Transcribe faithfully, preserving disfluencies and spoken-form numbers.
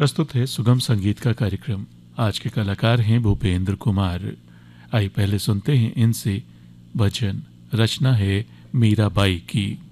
प्रस्तुत है सुगम संगीत का कार्यक्रम। आज के कलाकार हैं भूपेंद्र कुमार। आइए पहले सुनते हैं इनसे भजन। रचना है मीराबाई की।